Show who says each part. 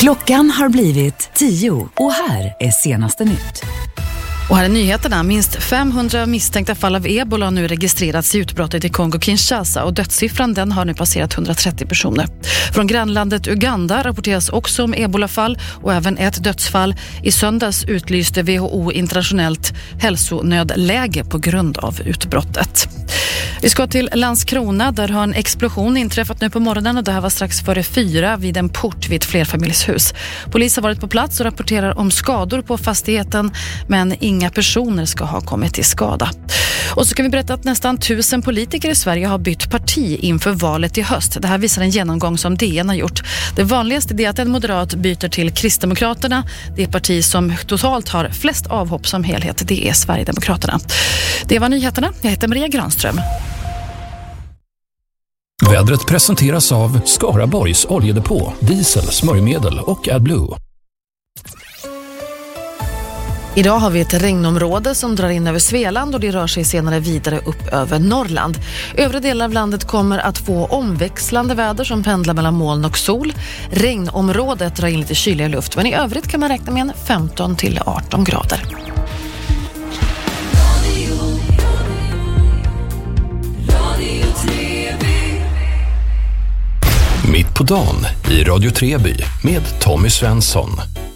Speaker 1: Klockan har blivit 10 och här är senaste nytt.
Speaker 2: Och här är nyheterna. Minst 500 misstänkta fall av ebola har nu registrerats i utbrottet i Kongo-Kinshasa och dödssiffran den har nu passerat 130 personer. Från grannlandet Uganda rapporteras också om ebolafall och även ett dödsfall. I söndags utlyste WHO internationellt hälsonödläge på grund av utbrottet. Vi ska till Landskrona, där har en explosion inträffat nu på morgonen och det här var strax före 4 vid en port vid ett flerfamiljshus. Polis har varit på plats och rapporterar om skador på fastigheten, men inga personer ska ha kommit till skada. Och så kan vi berätta att nästan 1000 politiker i Sverige har bytt parti inför valet i höst. Det här visar en genomgång som DN har gjort. Det vanligaste är att en moderat byter till Kristdemokraterna. Det parti som totalt har flest avhopp som helhet, det är Sverigedemokraterna. Det var nyheterna. Jag heter Maria Granström.
Speaker 3: Vädret presenteras av Skaraborgs oljedepå, diesel, smörjmedel och AdBlue.
Speaker 2: Idag har vi ett regnområde som drar in över Svealand och det rör sig senare vidare upp över Norrland. Övriga delar av landet kommer att få omväxlande väder som pendlar mellan moln och sol. Regnområdet drar in lite kyligare luft, men i övrigt kan man räkna med en 15 till 18 grader.
Speaker 3: Mitt på dagen i Radio Treby med Tommy Svensson.